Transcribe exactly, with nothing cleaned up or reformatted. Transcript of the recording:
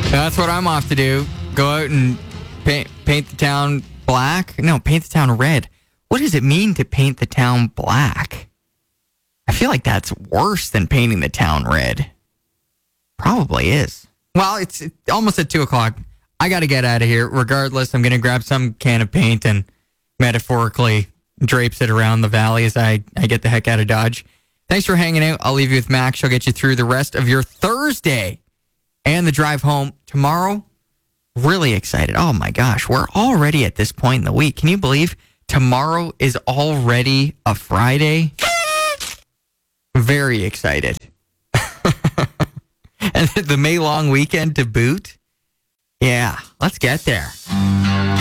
That's what I'm off to do. Go out and paint, paint the town black. No, paint the town red. What does it mean to paint the town black? I feel like that's worse than painting the town red. Probably is. Well, it's almost at two o'clock. I got to get out of here. Regardless, I'm going to grab some can of paint and metaphorically drapes it around the valley as I, I get the heck out of Dodge. Thanks for hanging out. I'll leave you with Max. She'll get you through the rest of your Thursday and the drive home tomorrow. Really excited. Oh my gosh, we're already at this point in the week. Can you believe tomorrow is already a Friday? Very excited. And the May long weekend to boot. Yeah, let's get there.